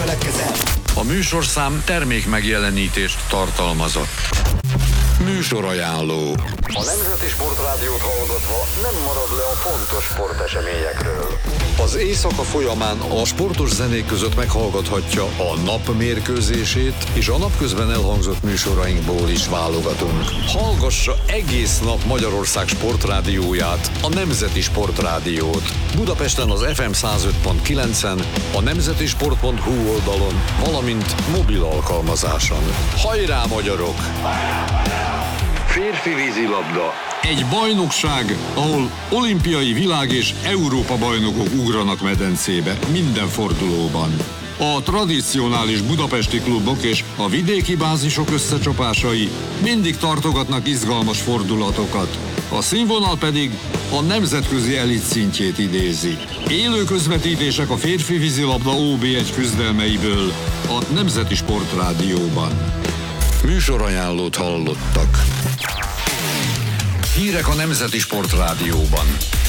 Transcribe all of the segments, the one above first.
felekezem. A műsorszám termék megjelenítést tartalmazott. Műsorajánló. A Nemzeti Sportrádiót hallgatva nem marad le a fontos sporteseményekről. Az éjszaka folyamán a sportos zenék között meghallgathatja a nap mérkőzését, és a napközben elhangzott műsorainkból is válogatunk. Hallgassa egész nap Magyarország sportrádióját, a Nemzeti Sportrádiót. Budapesten az FM 105.9-en, a nemzetisport.hu oldalon, valamint mobil alkalmazáson. Hajrá, magyarok! Férfi vízilabda. Egy bajnokság, ahol olimpiai, világ és Európa bajnokok ugranak medencébe minden fordulóban. A tradicionális budapesti klubok és a vidéki bázisok összecsapásai mindig tartogatnak izgalmas fordulatokat. A színvonal pedig a nemzetközi elit szintjét idézi. Élő közvetítések a férfi vízilabda OB1 küzdelmeiből a Nemzeti Sportrádióban. Műsorajánlót hallottak. Hírek a Nemzeti Sportrádióban.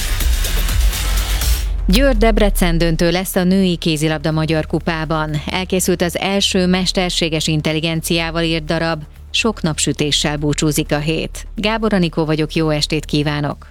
Győr-Debrecen döntő lesz a női kézilabda magyar kupában. Elkészült az első mesterséges intelligenciával írt darab, sok napsütéssel búcsúzik a hét. Gábor Anikó vagyok, jó estét kívánok!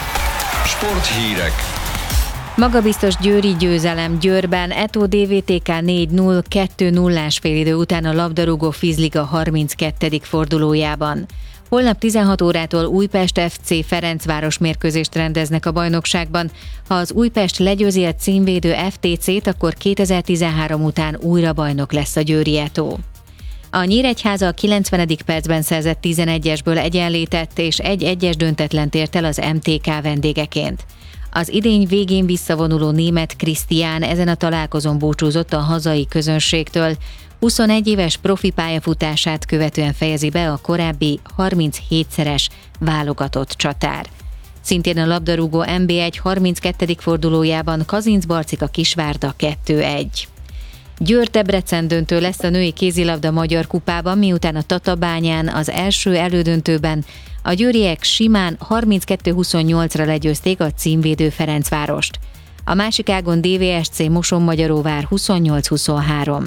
Sporthírek. Magabiztos győri győzelem Győrben, Eto DVTK 4-0, 2-0-ás félidő után a labdarúgó Fizliga 32. fordulójában. Holnap 16 órától Újpest FC Ferencváros mérkőzést rendeznek a bajnokságban. Ha az Újpest legyőzi a címvédő FTC-t, akkor 2013 után újra bajnok lesz a győri Eto. A Nyíregyháza a 90. percben szerzett 11-esből egyenlített és 1-1-es döntetlent ért el az MTK vendégeként. Az idény végén visszavonuló német Krisztián ezen a találkozón búcsúzott a hazai közönségtől. 21 éves profi pályafutását követően fejezi be a korábbi 37-szeres válogatott csatár. Szintén a labdarúgó NB1 32. fordulójában Kazinc Barcika Kisvárda 2-1. Győr-Debrecen döntő lesz a női kézilabda magyar kupában, miután a Tatabányán az első elődöntőben a győriek simán 32-28-ra legyőzték a címvédő Ferencvárost. A másik ágon DVSC Mosonmagyaróvár 28-23.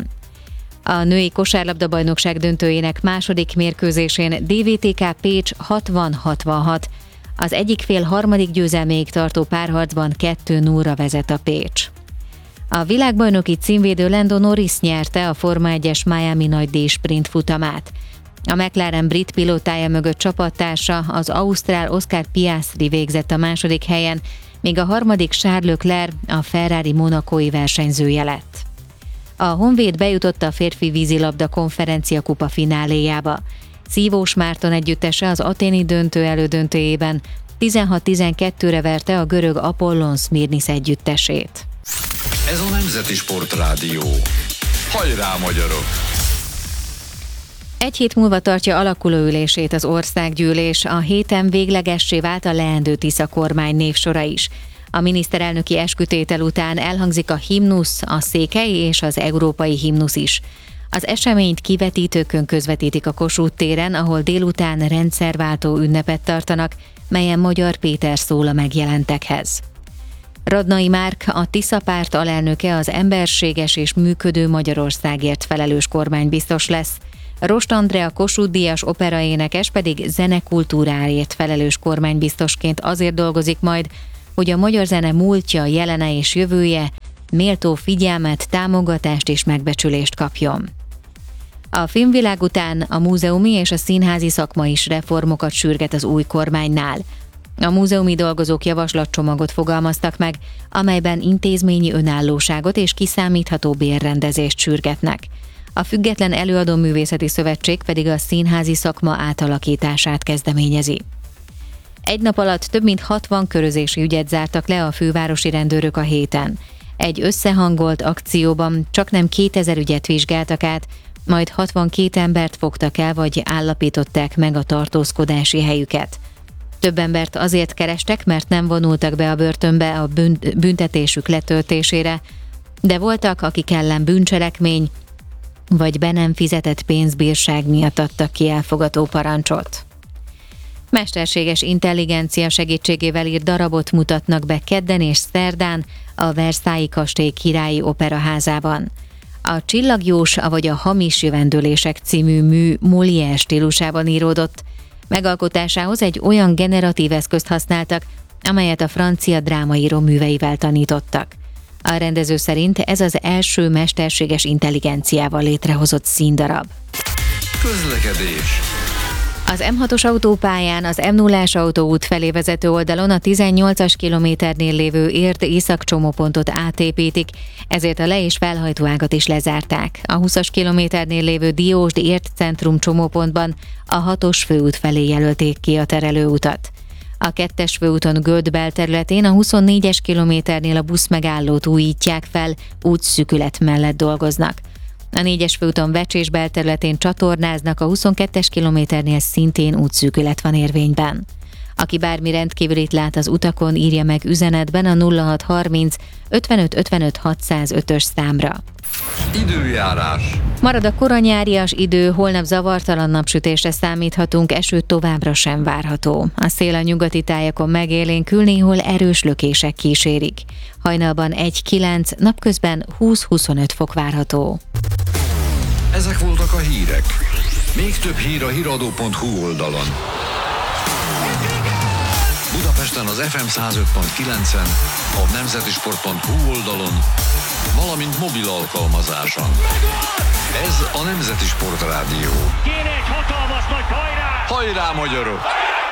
A női kosárlabda-bajnokság döntőjének második mérkőzésén DVTK Pécs 60-66. Az egyik fél harmadik győzelméig tartó párharcban 2-0-ra vezet a Pécs. A világbajnoki címvédő Lando Norris nyerte a Forma 1-es Miami nagy-díj sprint futamát. A McLaren brit pilótája mögött csapattársa, az ausztrál Oscar Piastri végzett a második helyen, míg a harmadik Charles Leclerc a Ferrari monacói versenyzője lett. A Honvéd bejutott a férfi vízilabda konferencia kupa fináléjába. Szívós Márton együttese az athéni döntő elődöntőjében 16-12-re verte a görög Apollon Szmirnisz együttesét. Ez a Nemzeti Sportrádió. Hajrá, magyarok! Egy hét múlva tartja alakulóülését az országgyűlés, a héten véglegessé vált a leendő Tisza kormány névsora is. A miniszterelnöki eskütétel után elhangzik a himnusz, a székely és az európai himnusz is. Az eseményt kivetítőkön közvetítik a Kossuth téren, ahol délután rendszerváltó ünnepet tartanak, melyen Magyar Péter szól a megjelentekhez. Radnai Márk, a Tisza párt alelnöke, az emberséges és működő Magyarországért felelős kormánybiztos lesz. Rost Andrea Kossuth-díjas operaénekes pedig zenekultúráért felelős kormánybiztosként azért dolgozik majd, hogy a magyar zene múltja, jelene és jövője méltó figyelmet, támogatást és megbecsülést kapjon. A filmvilág után a múzeumi és a színházi szakma is reformokat sürget az új kormánynál. A múzeumi dolgozók javaslatcsomagot fogalmaztak meg, amelyben intézményi önállóságot és kiszámítható bérrendezést sürgetnek. A Független Előadó Művészeti Szövetség pedig a színházi szakma átalakítását kezdeményezi. Egy nap alatt több mint 60 körözési ügyet zártak le a fővárosi rendőrök a héten. Egy összehangolt akcióban csaknem 2000 ügyet vizsgáltak át, majd 62 embert fogtak el vagy állapították meg a tartózkodási helyüket. Több embert azért kerestek, mert nem vonultak be a börtönbe a büntetésük letöltésére, de voltak, akik ellen bűncselekmény vagy be nem fizetett pénzbírság miatt adtak ki elfogató parancsot. Mesterséges intelligencia segítségével írt darabot mutatnak be kedden és szerdán a Versailles kastély királyi operaházában. A Csillagjós, avagy a Hamis jövendőlések című mű Molière stílusában íródott. Megalkotásához egy olyan generatív eszközt használtak, amelyet a francia drámaíró műveivel tanítottak. A rendező szerint ez az első mesterséges intelligenciával létrehozott színdarab. Közlekedés. Az M6-os autópályán az M0-ás autóút felé vezető oldalon a 18-as kilométernél lévő Érd északcsomópontot átépítik, ezért a le- és felhajtóágat is lezárták. A 20-as kilométernél lévő Diósd Érd centrum csomópontban a 6-os főút felé jelölték ki a terelőutat. A 2-es főúton Göld belterületén a 24-es kilométernél a buszmegállót újítják fel, útszűkület mellett dolgoznak. A 4-es főúton Vecsés belterületén csatornáznak, a 22-es kilométernél szintén útszűkület van érvényben. Aki bármi rendkívülit lát az utakon, írja meg üzenetben a 0630 55 55 605-ös számra. Időjárás. Marad a koranyárias idő, holnap zavartalan napsütésre számíthatunk, eső továbbra sem várható. A szél a nyugati tájakon megélénkül, néhol erős lökések kísérik. Hajnalban 1-9, napközben 20-25 fok várható. Ezek voltak a hírek. Még több hír a hiradó.hu oldalon. Budapesten az FM 105.9-en, a nemzetisport.hu oldalon, valamint mobil alkalmazáson. Ez a Nemzeti Sport Rádió. Kéne egy hatalmas nagy hajrá! Hajrá, magyarok!